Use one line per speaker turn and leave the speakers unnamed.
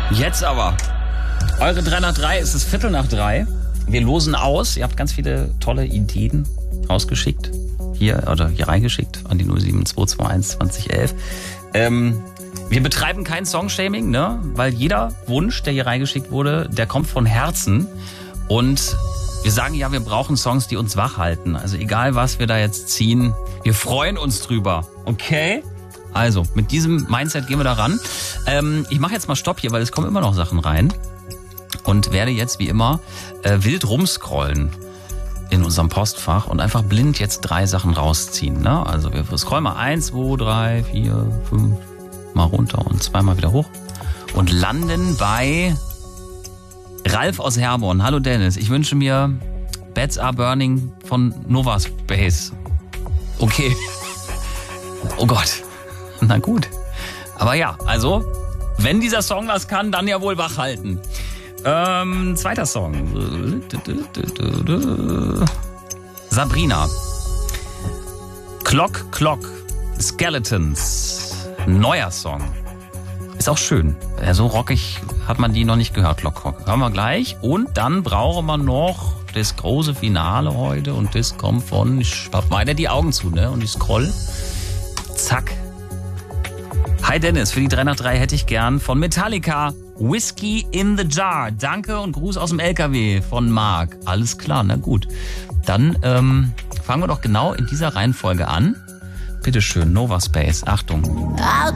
Jetzt aber. Eure 3 nach 3 ist es 2:15. Wir losen aus. Ihr habt ganz viele tolle Ideen rausgeschickt. Hier reingeschickt an die 07221 2011. Wir betreiben kein Songshaming, ne? Weil jeder Wunsch, der hier reingeschickt wurde, der kommt von Herzen. Und wir sagen ja, wir brauchen Songs, die uns wach halten. Also egal, was wir da jetzt ziehen, wir freuen uns drüber. Okay? Also, mit diesem Mindset gehen wir da ran. Ich mache jetzt mal Stopp hier, weil es kommen immer noch Sachen rein. Und werde jetzt wie immer wild rumscrollen in unserem Postfach und einfach blind jetzt 3 Sachen rausziehen. Ne? Also wir scrollen mal 1, 2, 3, 4, 5 mal runter und 2 mal wieder hoch. Und landen bei Ralf aus Herborn. Hallo Dennis, ich wünsche mir Beds Are Burning von Nova Space. Okay. Oh Gott. Na gut. Aber ja, also, wenn dieser Song was kann, dann ja wohl wach halten. Zweiter Song. Sabrina. Clock, Clock. Skeletons. Neuer Song. Ist auch schön. So rockig hat man die noch nicht gehört, Clock, Clock. Hören wir gleich. Und dann brauchen wir noch das große Finale heute. Und das kommt von, ich hab weiter die Augen zu, ne? Und ich scroll. Zack. Hi Dennis, für die 3 nach 3 hätte ich gern von Metallica Whiskey in the Jar. Danke und Gruß aus dem LKW von Marc. Alles klar, na gut. Dann fangen wir doch genau in dieser Reihenfolge an. Bitteschön, Nova Space. Achtung.
I'll